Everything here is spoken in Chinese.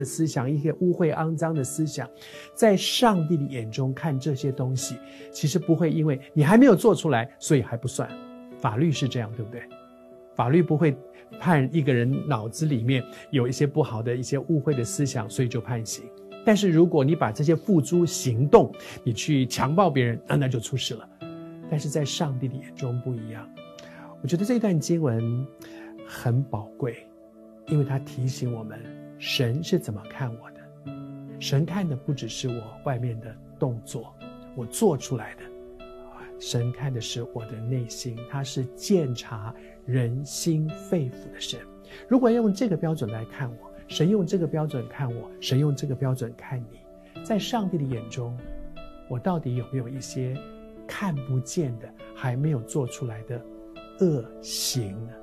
思想，一些污秽肮脏的思想，在上帝的眼中看这些东西，其实不会因为你还没有做出来，所以还不算。法律是这样，对不对？法律不会判一个人脑子里面有一些不好的一些污秽的思想，所以就判刑。但是如果你把这些付诸行动，你去强暴别人，那就出事了。但是在上帝的眼中不一样。我觉得这段经文很宝贵，因为它提醒我们神是怎么看我的。神看的不只是我外面的动作，我做出来的，神看的是我的内心，他是鉴察人心肺腑的神。如果用这个标准来看我，神用这个标准看我，神用这个标准看你，在上帝的眼中，我到底有没有一些看不见的还没有做出来的恶行呢？